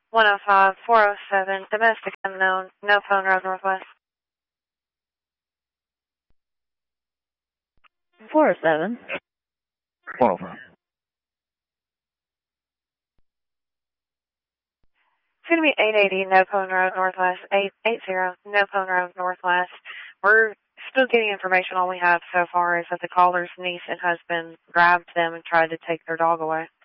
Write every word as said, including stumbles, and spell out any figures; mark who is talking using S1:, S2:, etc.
S1: one oh five, four oh seven, domestic unknown, no phone road northwest.
S2: four oh seven.
S3: one oh five.
S1: It's going to be eight eighty, no phone road northwest, eight eighty, no phone road northwest. We're still getting information. All we have so far is that the caller's niece and husband grabbed them and tried to take their dog away.